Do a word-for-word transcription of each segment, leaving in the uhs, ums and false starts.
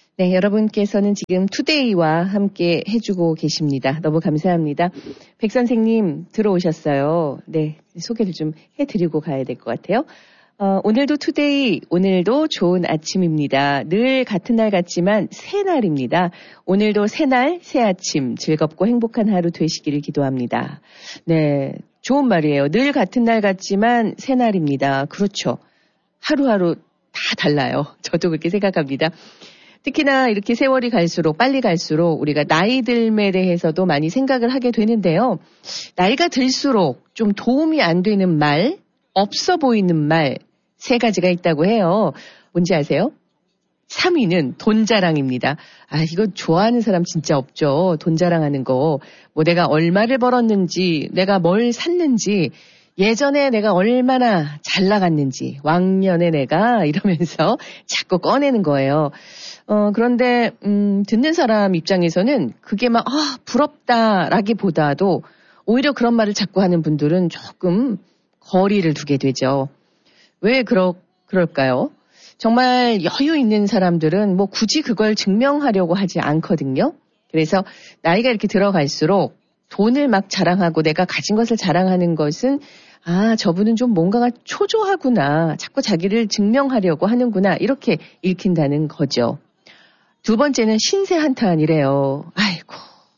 네, 여러분께서는 지금 투데이와 함께 해주고 계십니다. 너무 감사합니다. 백 선생님 들어오셨어요. 네, 소개를 좀 해드리고 가야 될 것 같아요. 어, 오늘도 투데이, 오늘도 좋은 아침입니다. 늘 같은 날 같지만 새 날입니다. 오늘도 새 날, 새 아침, 즐겁고 행복한 하루 되시기를 기도합니다. 네, 좋은 말이에요. 늘 같은 날 같지만 새 날입니다. 그렇죠. 하루하루 다 달라요. 저도 그렇게 생각합니다. 특히나 이렇게 세월이 갈수록 빨리 갈수록 우리가 나이 들에 대해서도 많이 생각을 하게 되는데요. 나이가 들수록 좀 도움이 안 되는 말, 없어 보이는 말 세 가지가 있다고 해요. 뭔지 아세요? 삼 위는 돈 자랑입니다. 아, 이거 좋아하는 사람 진짜 없죠. 돈 자랑하는 거. 뭐 내가 얼마를 벌었는지, 내가 뭘 샀는지, 예전에 내가 얼마나 잘 나갔는지, 왕년에 내가 이러면서 자꾸 꺼내는 거예요. 어, 그런데, 음, 듣는 사람 입장에서는 그게 막, 아, 부럽다라기보다도 오히려 그런 말을 자꾸 하는 분들은 조금 거리를 두게 되죠. 왜 그러, 그럴까요? 정말 여유 있는 사람들은 뭐 굳이 그걸 증명하려고 하지 않거든요. 그래서 나이가 이렇게 들어갈수록 돈을 막 자랑하고 내가 가진 것을 자랑하는 것은 아, 저분은 좀 뭔가가 초조하구나. 자꾸 자기를 증명하려고 하는구나. 이렇게 읽힌다는 거죠. 두 번째는 신세 한탄이래요. 아이고,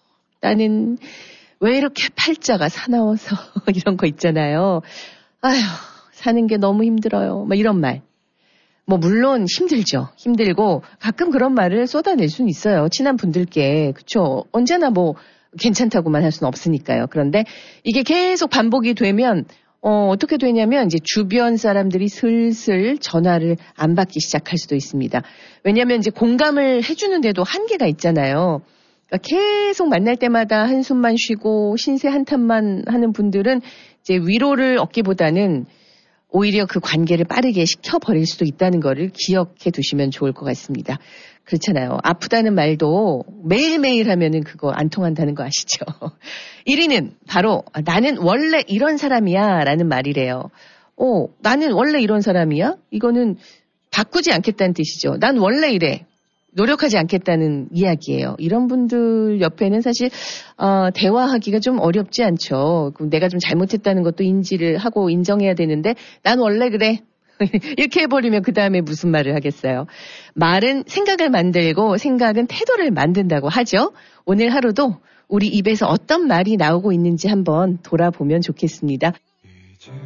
나는 왜 이렇게 팔자가 사나워서 이런 거 있잖아요. 아휴, 사는 게 너무 힘들어요. 뭐 이런 말. 뭐 물론 힘들죠. 힘들고 가끔 그런 말을 쏟아낼 수는 있어요. 친한 분들께. 그쵸? 언제나 뭐 괜찮다고만 할 수는 없으니까요. 그런데 이게 계속 반복이 되면 어, 어떻게 되냐면 이제 주변 사람들이 슬슬 전화를 안 받기 시작할 수도 있습니다. 왜냐하면 이제 공감을 해주는데도 한계가 있잖아요. 그러니까 계속 만날 때마다 한숨만 쉬고 신세 한탄만 하는 분들은 이제 위로를 얻기보다는 오히려 그 관계를 빠르게 식혀버릴 수도 있다는 거를 기억해 두시면 좋을 것 같습니다. 그렇잖아요. 아프다는 말도 매일매일 하면은 그거 안 통한다는 거 아시죠? 일 위는 바로 나는 원래 이런 사람이야 라는 말이래요. 어, 나는 원래 이런 사람이야? 이거는 바꾸지 않겠다는 뜻이죠. 난 원래 이래. 노력하지 않겠다는 이야기예요. 이런 분들 옆에는 사실 어, 대화하기가 좀 어렵지 않죠. 내가 좀 잘못했다는 것도 인지를 하고 인정해야 되는데 난 원래 그래. 이렇게 해버리면 그 다음에 무슨 말을 하겠어요. 말은 생각을 만들고 생각은 태도를 만든다고 하죠. 오늘 하루도 우리 입에서 어떤 말이 나오고 있는지 한번 돌아보면 좋겠습니다.